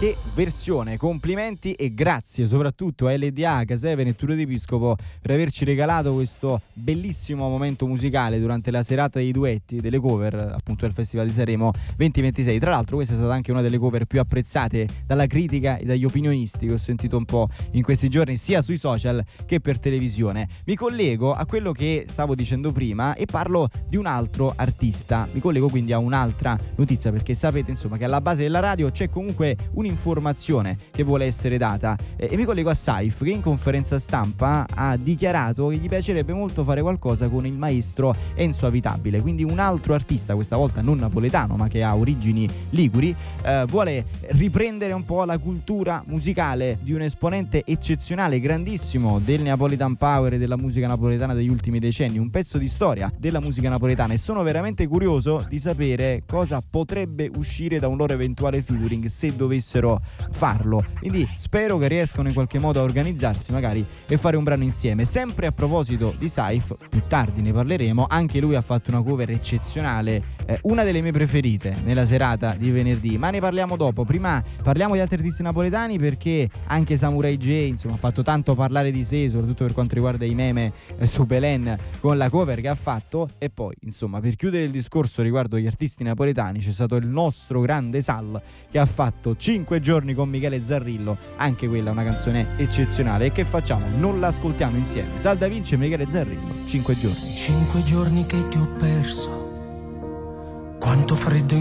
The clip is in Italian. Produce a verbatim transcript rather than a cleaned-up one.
che versione, complimenti e grazie soprattutto a L D A, Caseven e Tullio D'Episcopo per averci regalato questo bellissimo momento musicale durante la serata dei duetti, delle cover appunto del Festival di Sanremo duemilaventisei. Tra l'altro questa è stata anche una delle cover più apprezzate dalla critica e dagli opinionisti che ho sentito un po' in questi giorni sia sui social che per televisione. Mi collego a quello che stavo dicendo prima e parlo di un altro artista, mi collego quindi a un'altra notizia, perché sapete insomma che alla base della radio c'è comunque un'informazione che vuole essere data, e, e mi collego a Saif, che in conferenza stampa ha dichiarato che gli piacerebbe molto fare qualcosa con il maestro Enzo Avitabile, quindi un altro artista, questa volta non napoletano ma che ha origini liguri, eh, vuole riprendere un po' la cultura musicale di un esponente eccezionale, grandissimo del Neapolitan Power e della musica napoletana degli ultimi decenni, un pezzo di storia della musica napoletana, e sono veramente curioso di sapere cosa potrebbe uscire da un loro eventuale featuring se dovessero farlo. Quindi spero che riescano in qualche modo a organizzarsi magari e fare un brano insieme. Sempre a proposito di Saif, più tardi ne parleremo, anche lui ha fatto una cover eccezionale, eh, una delle mie preferite nella serata di venerdì, ma ne parliamo dopo. Prima parliamo di altri artisti napoletani, perché anche Samurai J insomma ha fatto tanto parlare di sé, soprattutto per quanto riguarda i meme eh, su Belen con la cover che ha fatto. E poi insomma, per chiudere il discorso riguardo gli artisti napoletani, c'è stato il nostro grande Sal che ha fatto cinque giorni con Michele Zarrillo, anche quella è una canzone eccezionale. E che facciamo? Non l'ascoltiamo insieme? Sal Da Vinci e Michele Zarrillo, cinque giorni. Cinque giorni che ti ho perso, quanto freddo in